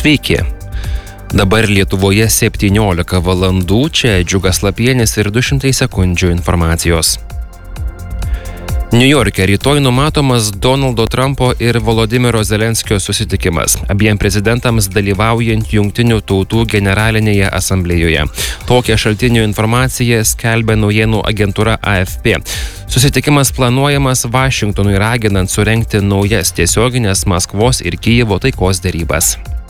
Sveiki. Dabar Lietuvoje 17 valandų, čia Džiugas Lapienis ir 200 sekundžių informacijos. Niujorke rytoj numatomas Donaldo Trumpo ir Volodymyro Zelenskio susitikimas, abiem prezidentams dalyvaujant Jungtinių tautų generalinėje asamblėjoje. Tokią šaltinių informaciją skelbia naujienų agentūra AFP. Susitikimas planuojamas Vašingtonui raginant surengti naujas tiesioginės Maskvos ir Kijevo taikos derybas.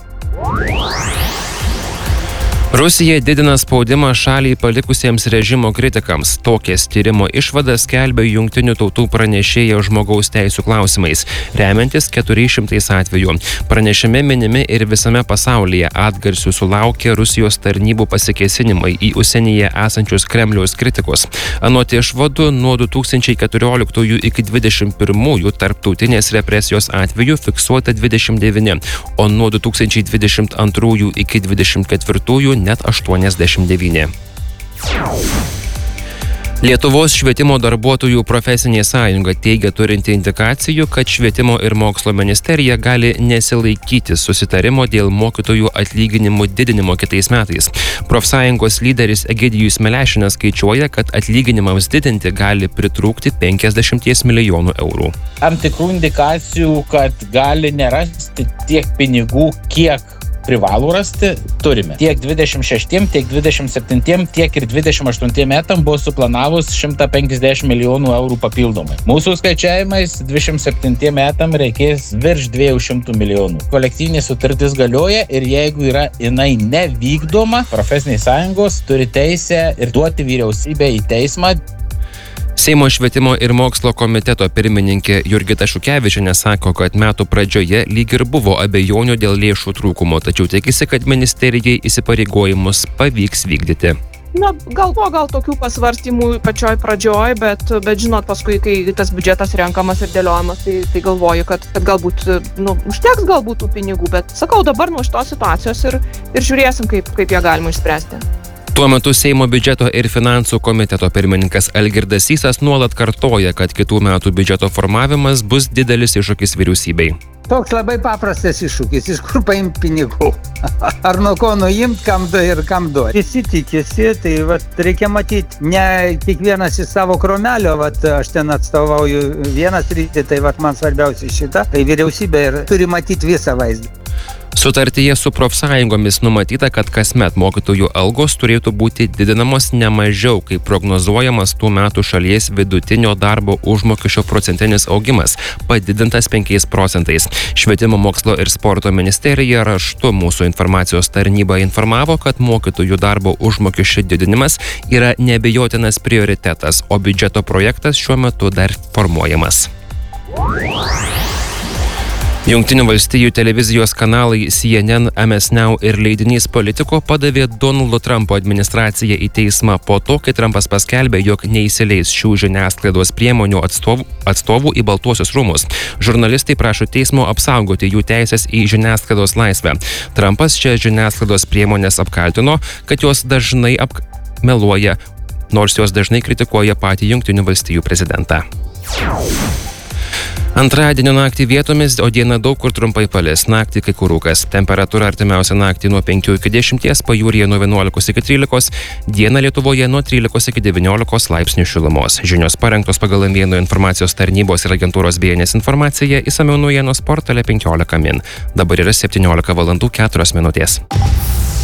Rusija didina spaudimą šaliai palikusiems režimo kritikams. Tokias tyrimo išvadas skelbia Jungtinių tautų pranešėja žmogaus teisų klausimais, remiantis 400 atvejų. Pranešime minimi ir visame pasaulyje atgarsių sulaukė Rusijos tarnybų pasikėsinimai į užsienyje esančius Kremliaus kritikus. Anot išvadų, nuo 2014 iki 2021 tarptautinės represijos atvejų fiksuota 29, o nuo 2022 iki 2024 net 89. Lietuvos švietimo darbuotojų profesinė sąjunga teigia turinti indikacijų, kad švietimo ir mokslo ministerija gali nesilaikyti susitarimo dėl mokytojų atlyginimų didinimo kitais metais. Profsąjungos lyderis Egidijus Melešinas skaičiuoja, kad atlyginimams didinti gali pritrūkti 50 milijonų eurų. Tam tikrų indikacijų, kad gali nerasti tiek pinigų, kiek privalo rasti, turime. Tiek 26, tiek 27, tiek ir 28 metam buvo suplanavus 150 milijonų eurų papildomai. Mūsų skaičiavimais 27 metam reikės virš 200 milijonų. Kolektyvinė sutartis galioja ir jeigu yra jinai nevykdoma, profesinės sąjungos turi teisę ir duoti vyriausybę į teismą. Seimo švietimo ir mokslo komiteto pirmininkė Jurgita Šukevičienė sako, kad metų pradžioje lyg ir buvo abejonių dėl lėšų trūkumo, tačiau tikisi, kad ministerijai įsipareigojimus pavyks vykdyti. Gal tokių pasvarstymų pačioj pradžioj, bet žinot, paskui, kai tas biudžetas renkamas ir dėliojamas, tai galvoju, kad galbūt užteks galbūt tų pinigų, bet sakau, dabar nuo šitos situacijos ir žiūrėsim, kaip ją galima išspręsti. Tuo metu Seimo biudžeto ir finansų komiteto pirmininkas Algirdas Sysas nuolat kartoja, kad kitų metų biudžeto formavimas bus didelis iššūkis vyriausybei. Toks labai paprastas iššūkis, iš kur paimti pinigų. Ar nuo ko nuimti, kam ir kam duoti. Visi tikisi, tai reikia matyti, ne kiekvienas iš savo kromelio, aš ten atstovauju vieną sritį, tai man svarbiausia šita, tai vyriausybė ir turi matyti visą vaizdą. Sutartyje su profsąjungomis numatyta, kad kasmet mokytojų algos turėtų būti didinamos ne mažiau, kaip prognozuojamas tų metų šalies vidutinio darbo užmokesčio procentinis augimas, padidintas 5%. Švietimo mokslo ir sporto ministerija raštu mūsų informacijos tarnyba informavo, kad mokytojų darbo užmokesčio didinimas yra neabejotinas prioritetas, o biudžeto projektas šiuo metu dar formuojamas. Jungtinių valstijų televizijos kanalai CNN, MS Now ir leidinys Politico padavė Donaldo Trumpo administraciją į teismą po to, kai Trumpas paskelbė, jog neįsileis šių žiniasklaidos priemonių atstovų į Baltuosius rūmus. Žurnalistai prašo teismo apsaugoti jų teisės į žiniasklaidos laisvę. Trumpas šias žiniasklaidos priemonės apkaltino, kad jos dažnai meluoja, nors jos dažnai kritikuoja patį Jungtinių valstijų prezidentą. Antradienio naktį vietomis, o dieną daug kur trumpai palis. Naktį kai kur rūkas. Temperatūra artimiausią naktį nuo 5 iki 10, pajūryje nuo 11 iki 13, dieną Lietuvoje nuo 13 iki 19 laipsnių šilumos. Žinios parengtos pagal M1 informacijos tarnybos ir agentūros BNS informaciją, išsamiau naujienos portale 15 min. Dabar yra 17 valandų 4 minutės.